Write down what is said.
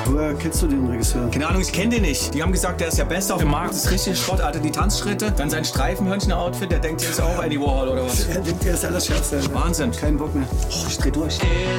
Woher kennst du den Regisseur? Keine Ahnung, ich kenne den nicht. Die haben gesagt, der ist der Beste auf dem Markt. Das ist richtig Schrott. Er hatte die Tanzschritte, dann sein Streifenhörnchen-Outfit. Der denkt, der ist auch Eddie Warhol oder was. Er denkt, er ist alles Schärfste. Wahnsinn. Kein Bock mehr. Oh, ich dreh durch.